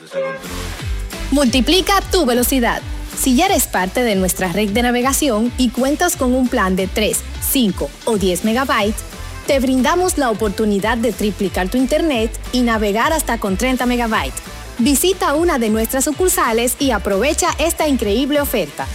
Multiplica tu velocidad. Si ya eres parte de nuestra red de navegación y cuentas con un plan de 3, 5 o 10 megabytes, te brindamos la oportunidad de triplicar tu internet y navegar hasta con 30 megabytes. Visita una de nuestras sucursales y aprovecha esta increíble oferta.